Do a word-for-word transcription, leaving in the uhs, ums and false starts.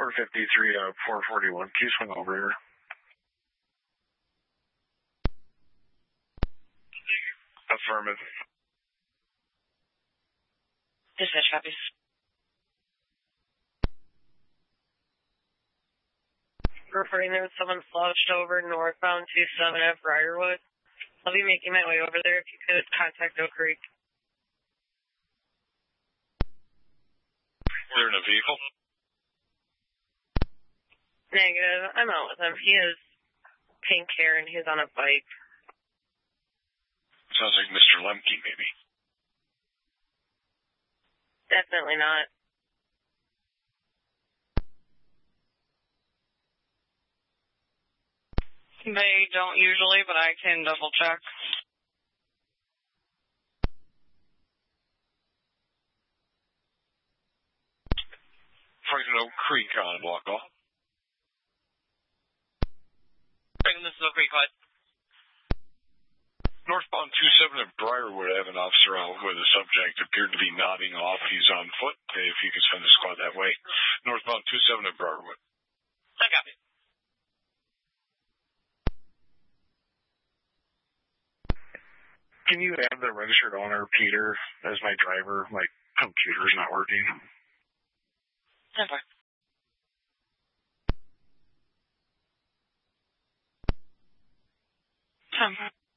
four fifty-three out of four forty-one. Can you swing over here? Affirmative. Dispatch copies. Reporting there was someone slouched over northbound two seven at Briarwood. I'll be making my way over there. If you could contact Oak Creek. They're in a vehicle? Negative. I'm out with him. He has pink hair and he's on a bike. Sounds like Mister Lemke, maybe. Definitely not. They don't usually, but I can double check. Franklin Oak Creek on block call. Franklin, this is Oak Creek, what? Northbound two seven at Briarwood, I have an officer out where the subject appeared to be nodding off. He's on foot. If you could send the squad that way. Northbound two seven at Briarwood. I got it. Can you have the registered owner, Peter, as my driver? My computer's not working. Never. Never.